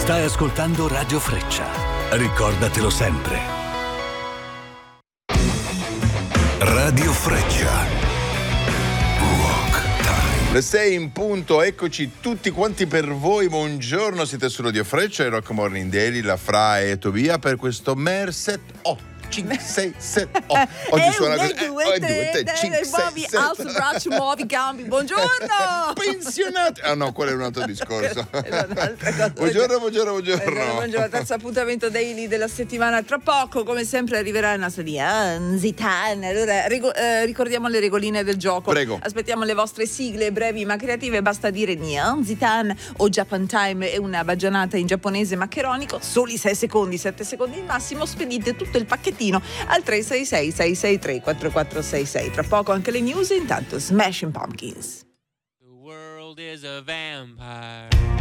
Stai ascoltando Radio Freccia. Ricordatelo sempre. Radio Freccia. Le 6 in punto, eccoci tutti quanti per voi, buongiorno, siete su Radio Freccia e Rock Morning Daily, la Fra e Tobia per questo Merset 5, 6, 7, 8. Oggi suona così. 1, 2, 3, 5, 6, muovi, alzo il braccio, muovi, cambi. Buongiorno! Pensionati! Ah no, quello è un altro discorso. Buongiorno. Buongiorno, terzo appuntamento daily della settimana. Tra poco, come sempre, arriverà il nostro di Zitan. Allora, ricordiamo le regoline del gioco. Prego. Aspettiamo le vostre sigle brevi ma creative. Basta dire Zitan o Japan Time e una baggianata in giapponese maccheronico. Soli 6 secondi, 7 secondi al massimo. Spedite tutto il pacchettino al 366 663 4466. Tra poco anche le news, intanto Smashing Pumpkins. The world is a vampire.